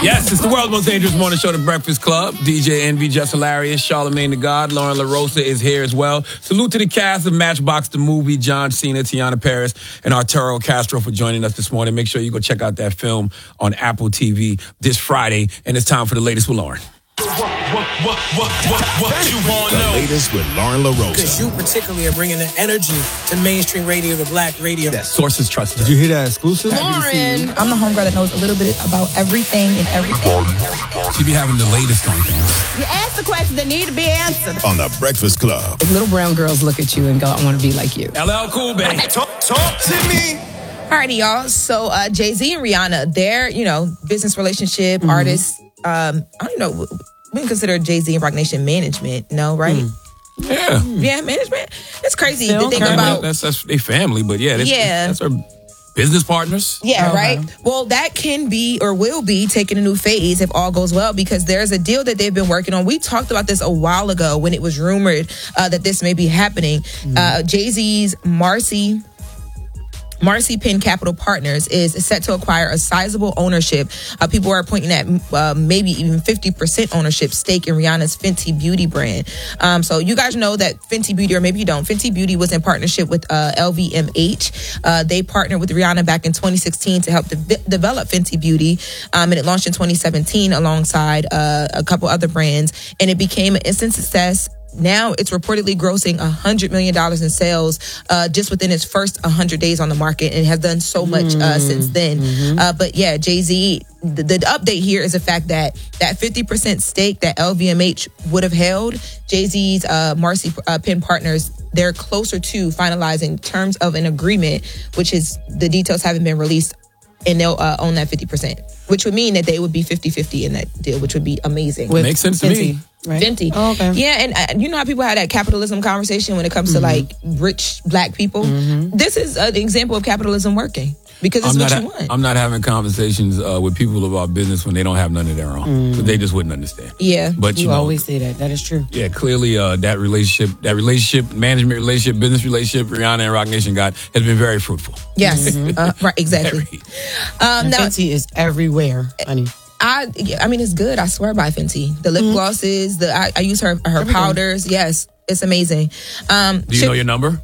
Yes, it's the world's most dangerous morning show, The Breakfast Club. DJ Envy, Just Hilarious, Charlamagne the God, Lauren LaRosa is here as well. Salute to the cast of Matchbox the Movie, John Cena, Tiana Paris, and Arturo Castro for joining us this morning. Make sure you go check out that film on Apple TV this Friday. And it's time for the latest with Lauren. What you want to know? The latest with Lauren LaRosa. Because you particularly are bringing the energy to mainstream radio, to black radio. Sources trusted. Did you hear that exclusive? Lauren, I'm the homegirl that knows a little bit about everything and everything. She be having the latest on things. You ask the questions that need to be answered. On The Breakfast Club. If little brown girls look at you and go, I want to be like you. LL Cool, baby. Talk to me. Alrighty, y'all. So Jay-Z and Rihanna, their, business relationship, artists, I don't know, we can consider Jay-Z and Roc Nation management, no, right? Yeah. Yeah, management. It's crazy to think Okay. about. That's their family, but that's her business partners. Yeah, Okay. right? Well, that can be or will be taking a new phase if all goes well, because there's a deal that they've been working on. We talked about this a while ago when it was rumored that this may be happening. Jay-Z's Marcy Penn Capital Partners is set to acquire a sizable ownership. People are pointing at maybe even 50% ownership stake in Rihanna's Fenty Beauty brand. So you guys know that Fenty Beauty, or maybe you don't, Fenty Beauty was in partnership with LVMH. They partnered with Rihanna back in 2016 to help develop Fenty Beauty. And it launched in 2017 alongside a couple other brands. And it became an instant success. Now it's reportedly grossing $100 million in sales just within its first 100 days on the market, and has done so much since then. But yeah, Jay-Z, the update here is the fact that 50% stake that LVMH would have held, Jay-Z's Marcy Penn Partners, they're closer to finalizing terms of an agreement, which is the details haven't been released, and they'll own that 50%, which would mean that they would be 50-50 in that deal, which would be amazing. Makes sense to me. Right? Fenty. Oh, okay. Yeah, and you know how people have that capitalism conversation when it comes to like rich black people? This is an example of capitalism working, because it's what you want. I'm not having conversations with people about business when they don't have none of their own, because they just wouldn't understand. Yeah. But You always say that. That is true. Yeah, clearly that relationship, management relationship, business relationship Rihanna and Roc Nation got has been very fruitful. Yes, right, exactly. Now, Fenty is everywhere, honey. I mean, it's good. I swear by Fenty. The lip glosses, I use her powders. Yes, it's amazing. Do you know your number?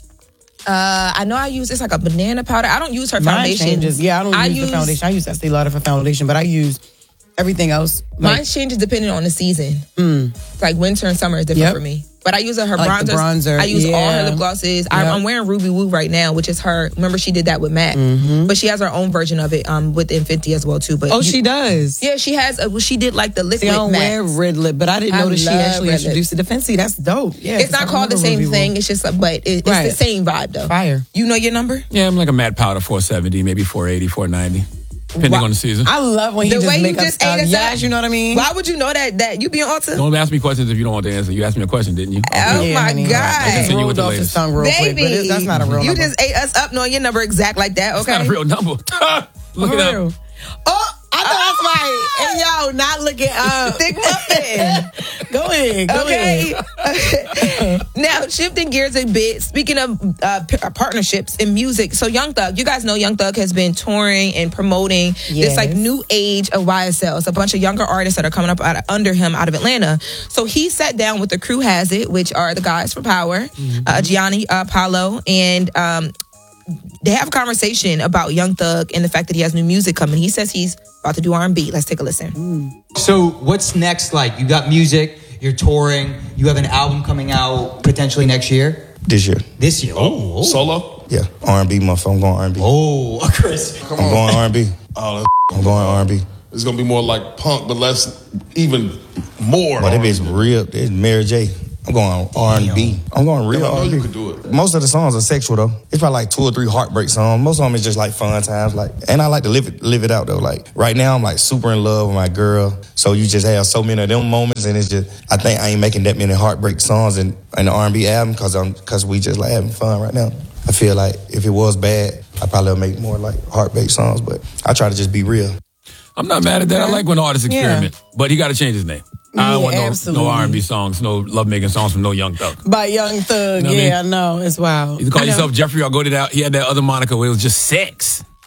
I know I use, it's like a banana powder. I don't use her Mine foundation. changes. Yeah, I don't use the foundation. I use Estee Lauder for foundation, but I use everything else. Mine changes depending on the season. Like winter and summer is different for me. But I use her Like the bronzer. I use all her Yeah. lip glosses. I'm wearing Ruby Woo right now, which is her. Remember, she did that with MAC, but she has her own version of it within Fenty as well too. But she does. Yeah, she has. She did like the liquid. See, I don't MAC. wear red lip, but I didn't know that she love actually red introduced it to Fenty. That's dope. Yeah, It's not called the same thing. It's just, but it's Right. the same vibe though. Fire. You know your number? Yeah, I'm like a matte powder 470, maybe 480, 490, depending on the season. I love when he The just way make you up just stuff. ate us Yes, up. you know what I mean? Why would you know that you be on Ulta? Don't ask me questions if you don't want the answer. You asked me a question, didn't you? Oh Yeah, my honey. God. Continue with Rolled the off his latest. tongue real quick, Baby, but that's not a real you number. just ate us up knowing your number exact like that, okay? It's not a real number. Look it up. Oh, I know that's right. And yo, not looking up. Thick muffin. Go ahead. Go ahead. Okay. Now, shifting gears a bit, speaking of partnerships in music. So Young Thug, you guys know Young Thug has been touring and promoting this like new age of YSL. It's a bunch of younger artists that are coming up under him out of Atlanta. So he sat down with the Crew Has It, which are the guys for Power, Gianni, Paolo, and they have a conversation about Young Thug and the fact that he has new music coming. He says he's about to do R&B. Let's take a listen. So what's next? Like, you got music, you're touring, you have an album coming out potentially next year? This year. This year? Oh. Solo? Yeah, R&B, motherfucker. I'm going R&B. Oh, Chris. Come I'm on. going R&B. Oh, I'm going R&B. it's going to be more like punk, but less, even more. But that bitch real. It's Mary J. I'm going R&B. I'm going real I know R&B. you could do it. Most of the songs are sexual though. It's probably like 2 or 3 heartbreak songs. Most of them is just like fun times. Like, and I like to live it out though. Like right now, I'm like super in love with my girl. So you just have so many of them moments, and it's just I think I ain't making that many heartbreak songs in the R&B album because we just like having fun right now. I feel like if it was bad, I probably would make more like heartbreak songs. But I try to just be real. I'm not mad at that. I like when artists experiment, but he got to change his name. I don't want no R&B songs, no love-making songs from no Young Thug. By Young Thug, You know what I mean? I know. It's wild. You can call yourself Jeffrey or go to that. He had that other moniker where it was just sex.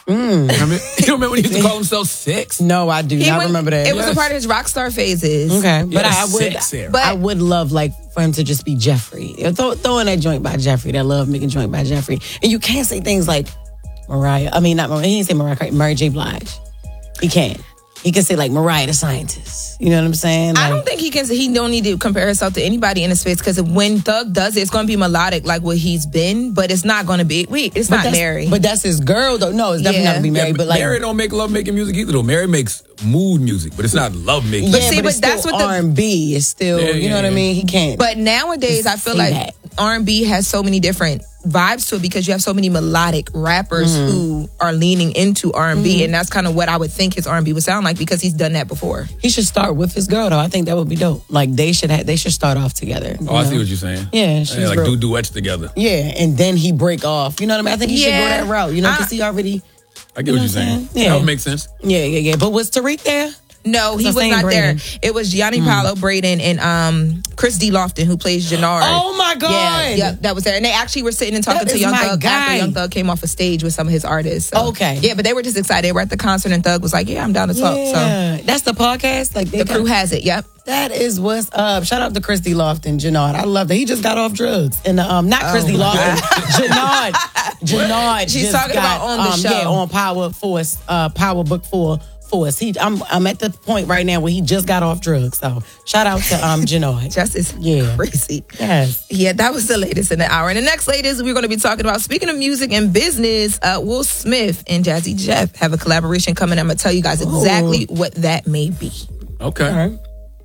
Remember? You don't remember when he used to call himself Six? No, I do not remember that. It was a part of his rock star phases. Okay, but Yeah, I would, Six era. but I would love like for him to just be Jeffrey. Throw in that joint by Jeffrey. That love making joint by Jeffrey, and you can't say things like Mariah. I mean, not Mariah. He didn't say Mariah. Mary J. Blige. He can't. He can say like Mariah the Scientist. You know what I'm saying? Like, I don't think he can. He don't need to compare himself to anybody in the space because when Thug does it, it's going to be melodic like what he's been, but it's not going to be. It's not Mary. But that's his girl though. No, it's definitely not gonna be Mary. Yeah, but like Mary don't make love making music either though. Mary makes mood music, but it's not love making. yeah, see, but it's that's still what the- R&B. It's still you know what I mean. He can't. But nowadays, I feel say like R&B has so many different vibes to it because you have so many melodic rappers who are leaning into R&B, and that's kind of what I would think his R&B would sound like because he's done that before. he should start with his girl though. I think that would be dope. Like they should start off together. Oh, I see what you're saying. Yeah, she's like real- do duets together. Yeah, and then he break off. You know what I mean? I think he should go Yeah. that route. You know, because he already. I get what you're saying. Yeah. That would make sense. Yeah. But was Tariq there? No, he So was same not Braden. there. It was Gianni Paolo, Braden, and Chris D. Lofton, who plays Jannard. Oh my God! Yeah, that was there. And they actually were sitting and talking That to is Young my Thug guy. after Young Thug came off a stage with some of his artists. So. Okay. Yeah, but they were just excited. They were at the concert and Thug was like, yeah, I'm down to talk. So Yeah, that's the podcast. Like they the crew has it. Yep. That is what's up. Shout out to Chris D. Lofton, Jannard. I love that. He just got off drugs. And not Chris D. Lofton, Jannard. Jannard. She's just talking got, about on the show. Yeah, on Power Force, Power Book 4 Force. I'm at the point right now where he just got off drugs. So shout out to Jannard. Justice. Yeah. Crazy. Yes. Yeah, that was the latest in the hour. And the next latest we're going to be talking about, speaking of music and business, Will Smith and Jazzy Jeff have a collaboration coming. I'm going to tell you guys exactly what that may be. Okay. All right.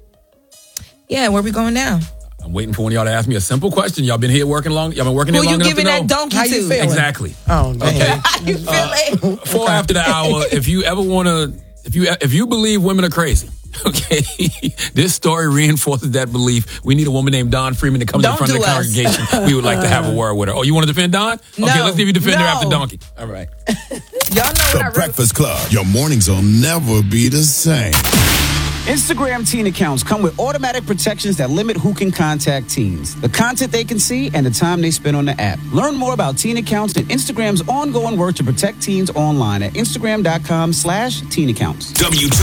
Yeah, where we going now? I'm waiting for one of y'all to ask me a simple question. Y'all been here working long. Y'all been working here Who long you enough to giving know. that donkey How to? you feeling? Exactly. Oh, man. Okay. How you feeling? 4 after the hour. If you ever want to, if you believe women are crazy, okay, this story reinforces that belief. We need a woman named Dawn Freeman to come to the Don't front of the do us. congregation. We would like to have a word with her. Oh, you want to defend Dawn? Okay, No. let's see if you defend her No. after Donkey. All right. Y'all know what I The really... Breakfast Club. Your mornings will never be the same. Instagram teen accounts come with automatic protections that limit who can contact teens, the content they can see, and the time they spend on the app. Learn more about teen accounts and Instagram's ongoing work to protect teens online at Instagram.com/teen accounts.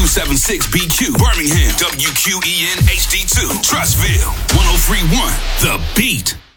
W276BQ, Birmingham, WQEN HD2, Trussville, 103.1, The Beat.